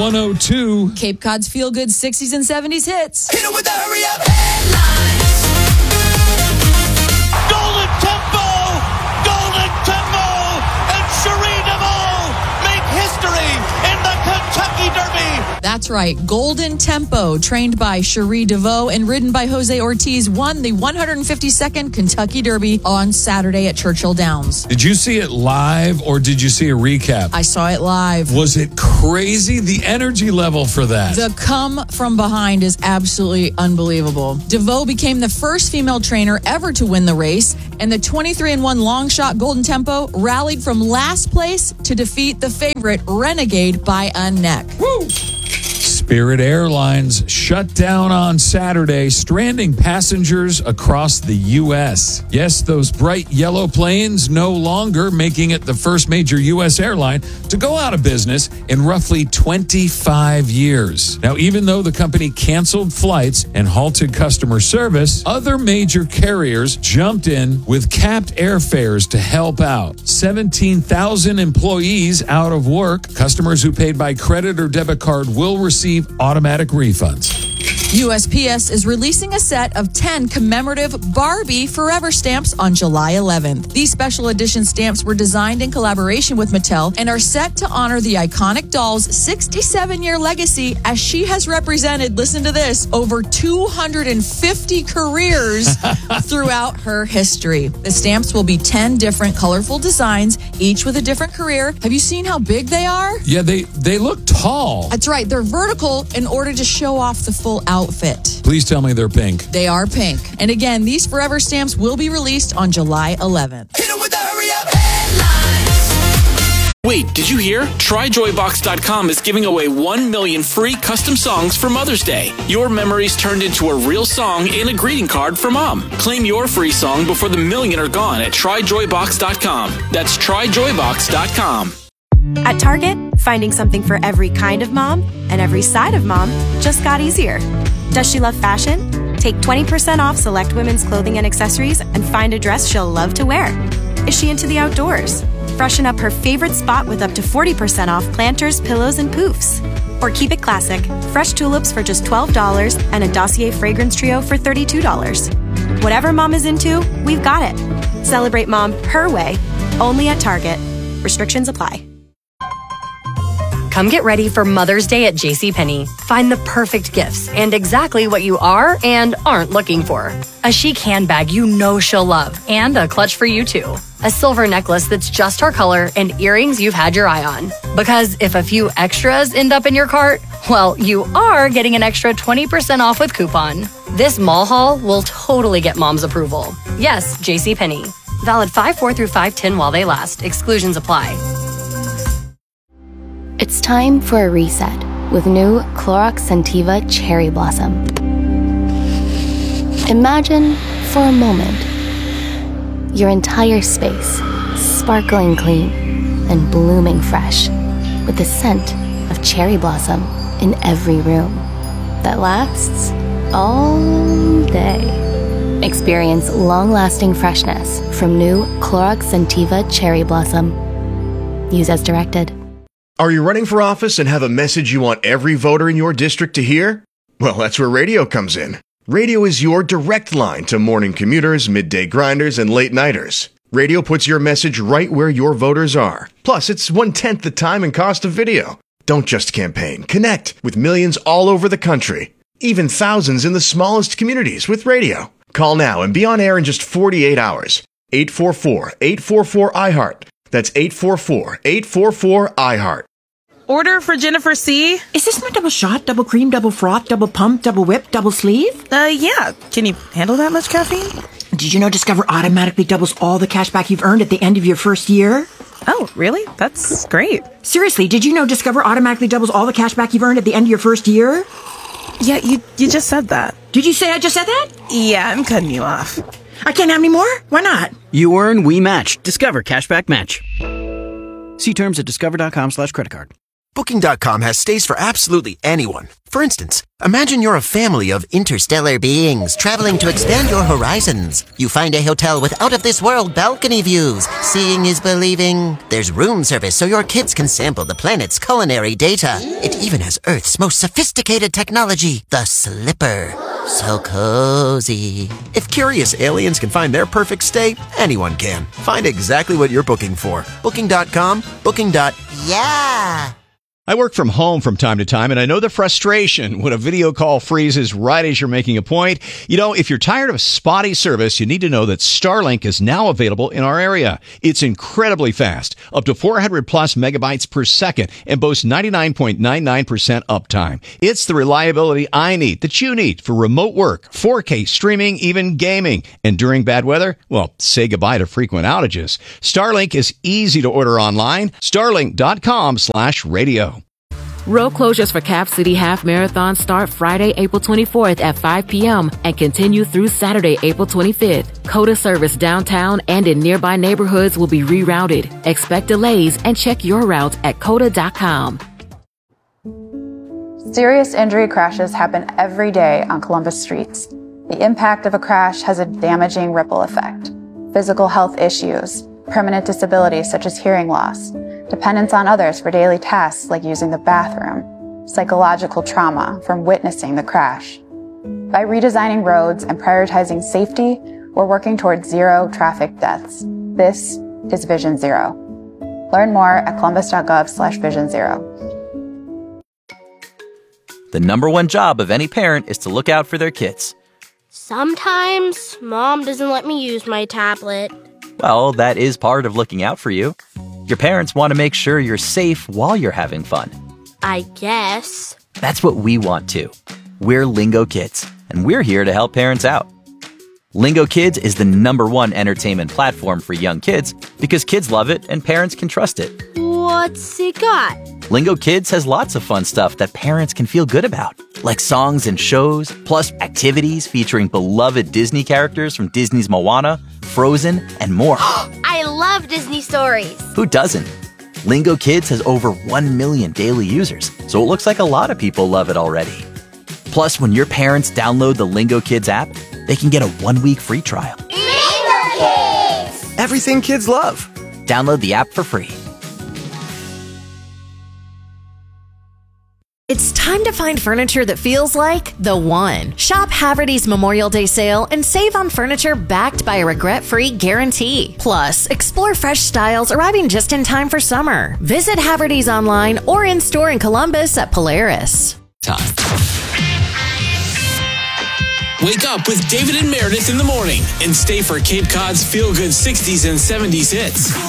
102. Cape Cod's feel-good 60s and 70s hits. Hit it with the hurry up headlines. Golden Tempo, and Cherie DeVaux make history in the Kentucky Derby. That's right. Golden Tempo, trained by Cherie DeVaux and ridden by Jose Ortiz, won the 152nd Kentucky Derby on Saturday at Churchill Downs. Did you see it live or did you see a recap? I saw it live. Was it crazy? The energy level for that. The come from behind is absolutely unbelievable. DeVaux became the first female trainer ever to win the race, and the 23-1 long shot Golden Tempo rallied from last place to defeat the favorite Renegade by a neck. Woo! Spirit Airlines shut down on Saturday, stranding passengers across the U.S. Yes, those bright yellow planes no longer making it the first major U.S. airline to go out of business in roughly 25 years. Now, even though the company canceled flights and halted customer service, other major carriers jumped in with capped airfares to help out. 17,000 employees out of work. Customers who paid by credit or debit card will receive automatic refunds. USPS is releasing a set of 10 commemorative Barbie Forever stamps on July 11th. These special edition stamps were designed in collaboration with Mattel and are set to honor the iconic doll's 67-year legacy as she has represented, listen to this, over 250 careers throughout her history. The stamps will be 10 different colorful designs, each with a different career. Have you seen how big they are? Yeah, they look tall. That's right. They're vertical in order to show off the full outfit. Please tell me they're pink. They are pink. And again, these Forever stamps will be released on July 11th. Hit it with the hurry up headlines. Wait, did you hear? TryJoyBox.com is giving away 1 million free custom songs for Mother's Day. Your memories turned into a real song and a greeting card for Mom. Claim your free song before the million are gone at TryJoyBox.com. That's TryJoyBox.com. At Target, finding something for every kind of mom and every side of mom just got easier. Does she love fashion? Take 20% off select women's clothing and accessories and find a dress she'll love to wear. Is she into the outdoors? Freshen up her favorite spot with up to 40% off planters, pillows, and poofs. Or keep it classic. Fresh tulips for just $12 and a Dossier fragrance trio for $32. Whatever mom is into, we've got it. Celebrate mom her way, only at Target. Restrictions apply. Come get ready for Mother's Day at JCPenney. Find the perfect gifts and exactly what you are and aren't looking for. A chic handbag you know she'll love and a clutch for you too. A silver necklace that's just her color and earrings you've had your eye on. Because if a few extras end up in your cart, well, you are getting an extra 20% off with coupon. This mall haul will totally get mom's approval. Yes, JCPenney. Valid 5/4 through 5/10 while they last. Exclusions apply. It's time for a reset with new Clorox Scentiva Cherry Blossom. Imagine, for a moment, your entire space sparkling clean and blooming fresh with the scent of cherry blossom in every room that lasts all day. Experience long-lasting freshness from new Clorox Scentiva Cherry Blossom. Use as directed. Are you running for office and have a message you want every voter in your district to hear? Well, that's where radio comes in. Radio is your direct line to morning commuters, midday grinders, and late nighters. Radio puts your message right where your voters are. Plus, it's 1/10 the time and cost of video. Don't just campaign. Connect with millions all over the country. Even thousands in the smallest communities with radio. Call now and be on air in just 48 hours. 844-844-IHEART. That's 844-844-IHEART. Order for Jennifer C. Is this my double shot, double cream, double froth, double pump, double whip, double sleeve? Yeah. Can you handle that much caffeine? Did you know Discover automatically doubles all the cash back you've earned at the end of your first year? Oh, really? That's great. Seriously, did you know Discover automatically doubles all the cash back you've earned at the end of your first year? Yeah, you just said that. Did you say I just said that? Yeah, I'm cutting you off. I can't have any more? Why not? You earn, we match. Discover Cashback Match. See terms at discover.com/creditcard. Booking.com has stays for absolutely anyone. For instance, imagine you're a family of interstellar beings traveling to expand your horizons. You find a hotel with out-of-this-world balcony views. Seeing is believing. There's room service so your kids can sample the planet's culinary data. It even has Earth's most sophisticated technology, the Slipper. So cozy. If curious aliens can find their perfect stay, anyone can. Find exactly what you're booking for. Booking.com, booking.yeah. I work from home from time to time, and I know the frustration when a video call freezes right as you're making a point. You know, if you're tired of spotty service, you need to know that Starlink is now available in our area. It's incredibly fast, up to 400 plus megabytes per second, and boasts 99.99% uptime. It's the reliability I need, that you need, for remote work, 4K streaming, even gaming. And during bad weather, well, say goodbye to frequent outages. Starlink is easy to order online. Starlink.com/radio. Road closures for Cap City Half Marathon start Friday, April 24th at 5 p.m. and continue through Saturday, April 25th. COTA service downtown and in nearby neighborhoods will be rerouted. Expect delays and check your route at COTA.com. Serious injury crashes happen every day on Columbus streets. The impact of a crash has a damaging ripple effect. Physical health issues, permanent disabilities such as hearing loss, dependence on others for daily tasks like using the bathroom, psychological trauma from witnessing the crash. By redesigning roads and prioritizing safety, we're working towards zero traffic deaths. This is Vision Zero. Learn more at columbus.gov/Vision Zero. The number one job of any parent is to look out for their kids. Sometimes Mom doesn't let me use my tablet. Well, that is part of looking out for you. Your parents want to make sure you're safe while you're having fun. I guess. That's what we want too. We're Lingo Kids, and we're here to help parents out. Lingo Kids is the number one entertainment platform for young kids because kids love it and parents can trust it. What's it got? Lingo Kids has lots of fun stuff that parents can feel good about, like songs and shows, plus activities featuring beloved Disney characters from Disney's Moana, Frozen, and more. I love Disney stories. Who doesn't? Lingo Kids has over 1 million daily users, so it looks like a lot of people love it already. Plus, when your parents download the Lingo Kids app, they can get a 1-week free trial. Lingo Kids! Everything kids love. Download the app for free. It's time to find furniture that feels like the one. Shop Haverty's Memorial Day sale and save on furniture backed by a regret-free guarantee. Plus, explore fresh styles arriving just in time for summer. Visit Haverty's online or in-store in Columbus at Polaris. Time. Wake up with David and Meredith in the morning and stay for Cape Cod's feel-good 60s and 70s hits.